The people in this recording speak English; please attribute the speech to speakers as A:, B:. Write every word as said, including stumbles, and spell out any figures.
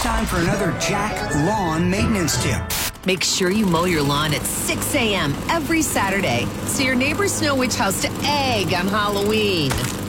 A: time for another Jack Lawn Maintenance Tip.
B: Make sure you mow your lawn at six a.m. every Saturday so your neighbors know which house to egg on Halloween.